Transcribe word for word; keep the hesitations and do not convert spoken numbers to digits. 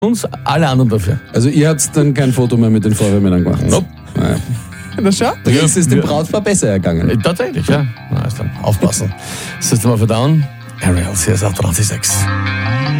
uns, alle anderen dafür. Also ihr habt dann kein Foto mehr mit den Feuerwehrmännern gemacht? Nope. Naja. Na schau. Jetzt ist dem Brautpaar besser ergangen. Äh, Tatsächlich, ja. Na, ist dann aufpassen. System of a Down, Aerial C S A dreiundzwanzig.